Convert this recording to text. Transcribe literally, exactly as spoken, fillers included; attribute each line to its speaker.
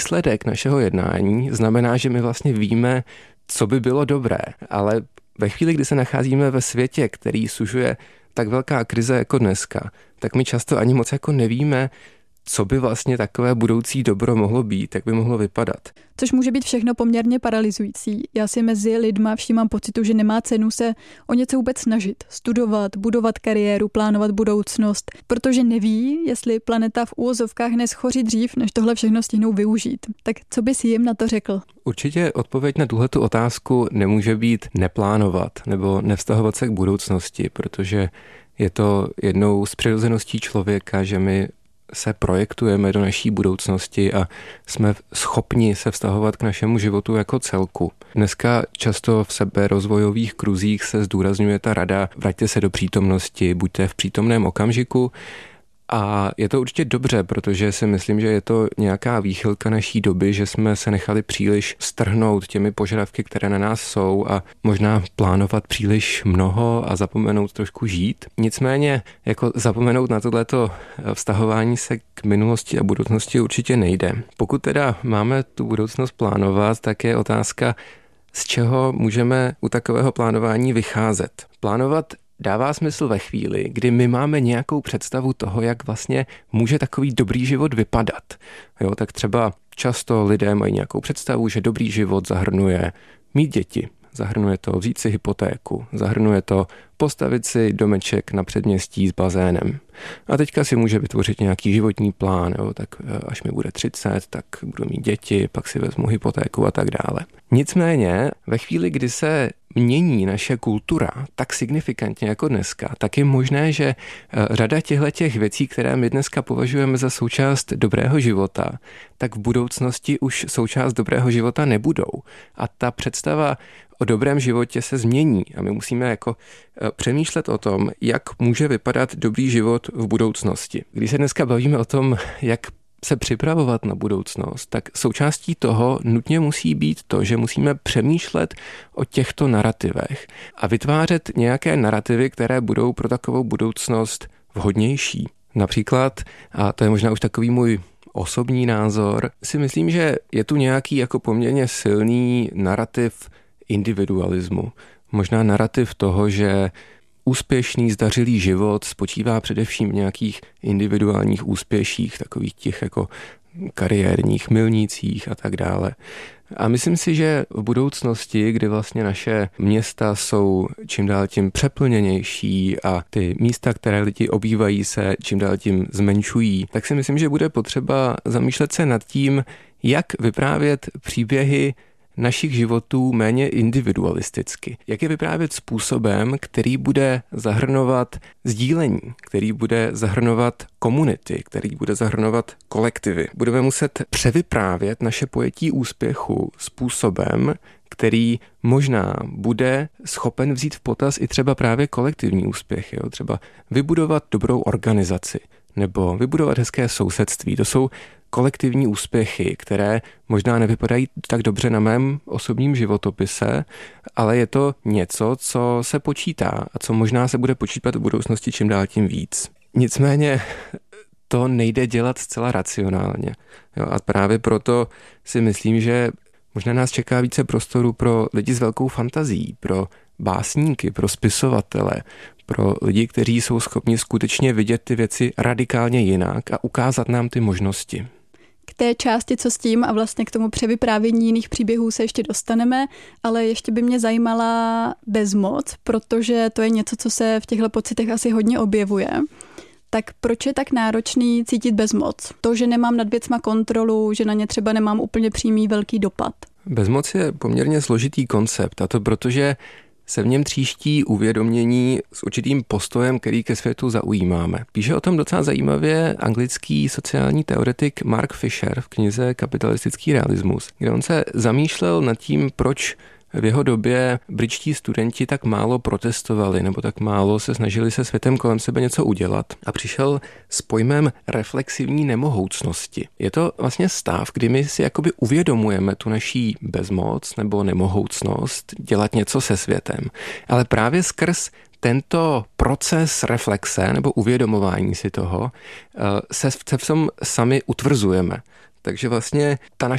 Speaker 1: výsledek našeho jednání znamená, že my vlastně víme, co by bylo dobré, ale ve chvíli, kdy se nacházíme ve světě, který sužuje tak velká krize jako dneska, tak my často ani moc jako nevíme, co by vlastně takové budoucí dobro mohlo být, jak by mohlo vypadat.
Speaker 2: Což může být všechno poměrně paralyzující. Já si mezi lidma všímám pocitu, že nemá cenu se o něco vůbec snažit, studovat, budovat kariéru, plánovat budoucnost, protože neví, jestli planeta v úvozovkách neschoří dřív, než tohle všechno stihnou využít. Tak co bys jim na to řekl?
Speaker 1: Určitě odpověď na tuhletu otázku nemůže být neplánovat nebo nevztahovat se k budoucnosti, protože je to jednou z přirozeností člověka, že my se projektujeme do naší budoucnosti a jsme schopni se vztahovat k našemu životu jako celku. Dneska často v seberozvojových kruzích se zdůrazňuje ta rada, vraťte se do přítomnosti, buďte v přítomném okamžiku. A je to určitě dobře, protože si myslím, že je to nějaká výchylka naší doby, že jsme se nechali příliš strhnout těmi požadavky, které na nás jsou a možná plánovat příliš mnoho a zapomenout trošku žít. Nicméně jako zapomenout na tohleto vztahování se k minulosti a budoucnosti určitě nejde. Pokud teda máme tu budoucnost plánovat, tak je otázka, z čeho můžeme u takového plánování vycházet. Plánovat dává smysl ve chvíli, kdy my máme nějakou představu toho, jak vlastně může takový dobrý život vypadat. Jo, tak třeba často lidé mají nějakou představu, že dobrý život zahrnuje mít děti, zahrnuje to vzít si hypotéku, zahrnuje to postavit si domeček na předměstí s bazénem. A teďka si může vytvořit nějaký životní plán, jo, tak až mi bude třicet, tak budu mít děti, pak si vezmu hypotéku a tak dále. Nicméně ve chvíli, kdy se mění naše kultura tak signifikantně jako dneska, tak je možné, že řada těchto věcí, které my dneska považujeme za součást dobrého života, tak v budoucnosti už součást dobrého života nebudou. A ta představa o dobrém životě se změní a my musíme jako přemýšlet o tom, jak může vypadat dobrý život v budoucnosti. Když se dneska bavíme o tom, jak se připravovat na budoucnost, tak součástí toho nutně musí být to, že musíme přemýšlet o těchto narrativech a vytvářet nějaké narrativy, které budou pro takovou budoucnost vhodnější. Například, a to je možná už takový můj osobní názor, si myslím, že je tu nějaký jako poměrně silný narrativ individualismu. Možná narrativ toho, že úspěšný, zdařilý život spočívá především v nějakých individuálních úspěších, takových těch jako kariérních milnících a tak dále. A myslím si, že v budoucnosti, kdy vlastně naše města jsou čím dál tím přeplněnější a ty místa, které lidi obývají, se čím dál tím zmenšují, tak si myslím, že bude potřeba zamýšlet se nad tím, jak vyprávět příběhy našich životů méně individualisticky. Jak je vyprávět způsobem, který bude zahrnovat sdílení, který bude zahrnovat komunity, který bude zahrnovat kolektivy. Budeme muset převyprávět naše pojetí úspěchu způsobem, který možná bude schopen vzít v potaz i třeba právě kolektivní úspěch. Jo? Třeba vybudovat dobrou organizaci nebo vybudovat hezké sousedství. To jsou kolektivní úspěchy, které možná nevypadají tak dobře na mém osobním životopise, ale je to něco, co se počítá a co možná se bude počítat v budoucnosti čím dál tím víc. Nicméně to nejde dělat zcela racionálně. Jo, a právě proto si myslím, že možná nás čeká více prostoru pro lidi s velkou fantazí, pro básníky, pro spisovatele, pro lidi, kteří jsou schopni skutečně vidět ty věci radikálně jinak a ukázat nám ty možnosti.
Speaker 2: K té části, co s tím a vlastně k tomu převyprávění jiných příběhů se ještě dostaneme, ale ještě by mě zajímala bezmoc, protože to je něco, co se v těchto pocitech asi hodně objevuje. Tak proč je tak náročný cítit bezmoc? To, že nemám nad věcma kontrolu, že na ně třeba nemám úplně přímý velký dopad.
Speaker 1: Bezmoc je poměrně složitý koncept, a to protože se v něm tříští uvědomění s určitým postojem, který ke světu zaujímáme. Píše o tom docela zajímavě anglický sociální teoretik Mark Fisher v knize Kapitalistický realismus, kde on se zamýšlel nad tím, proč v jeho době britští studenti tak málo protestovali nebo tak málo se snažili se světem kolem sebe něco udělat a přišel s pojmem reflexivní nemohoucnosti. Je to vlastně stav, kdy my si jakoby uvědomujeme tu naší bezmoc nebo nemohoucnost dělat něco se světem, ale právě skrz tento proces reflexe nebo uvědomování si toho se v tom sami utvrzujeme. Takže vlastně ta